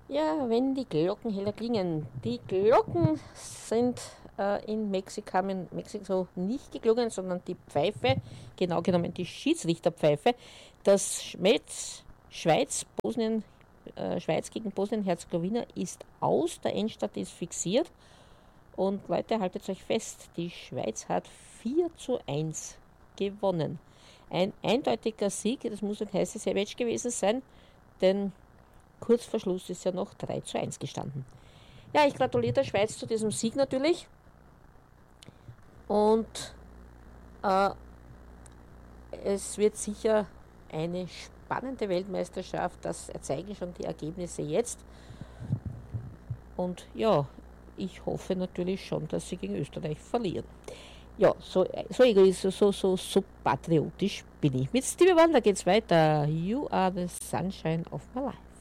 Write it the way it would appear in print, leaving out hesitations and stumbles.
Ja, wenn die Glocken heller klingen. Die Glocken sind in Mexiko nicht geklungen, sondern die Pfeife, genau genommen die Schiedsrichterpfeife. Das Schweiz gegen Bosnien-Herzegowina ist aus, der Endstand ist fixiert. Und Leute, haltet euch fest, die Schweiz hat 4:1 gewonnen. Ein eindeutiger Sieg, das muss ein heißes Match gewesen sein, denn kurz vor Schluss ist ja noch 3:1 gestanden. Ja, ich gratuliere der Schweiz zu diesem Sieg natürlich. Und äh, es wird sicher eine spannende Weltmeisterschaft. Das zeigen schon die Ergebnisse jetzt. Und ja, ich hoffe natürlich schon, dass sie gegen Österreich verlieren. Ja, so egoistisch, so patriotisch bin ich. Mit Stevie Wonder geht's weiter. You are the sunshine of my life.